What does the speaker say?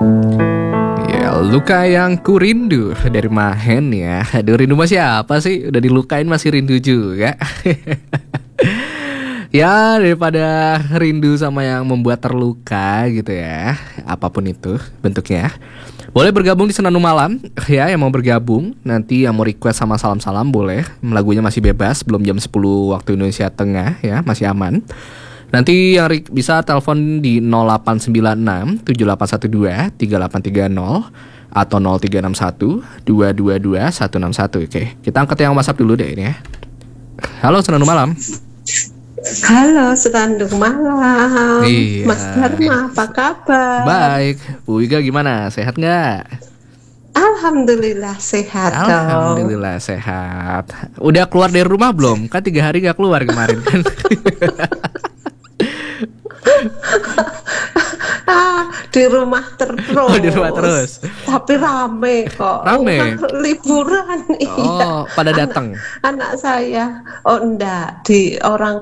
Ya, luka yang ku rindu dari Mahen ya. Aduh, rindu sama siapa sih? Udah dilukain masih rindu juga. Ya, daripada rindu sama yang membuat terluka gitu ya. Apapun itu bentuknya. Boleh bergabung di Senandung Malam ya, yang mau bergabung. Nanti yang mau request sama salam-salam boleh. Lagunya masih bebas, belum jam 10 waktu Indonesia Tengah ya, masih aman. Nanti yang bisa telepon di 0896 7812 3830 atau 0361 222 161. Oke, kita angkat yang WhatsApp dulu deh ini ya. Halo, Senandung Malam. Halo, Senandung Malam. Iya. Mas Dharma, apa kabar? Baik, Bu Wiga gimana? Sehat nggak? Alhamdulillah sehat. Alhamdulillah sehat. Udah keluar dari rumah belum? Kan 3 hari gak keluar kemarin kan. Di rumah terus. Oh, di rumah terus. Tapi rame kok. Rame? Liburan. Oh, iya. pada datang. Anak saya, oh enggak, di orang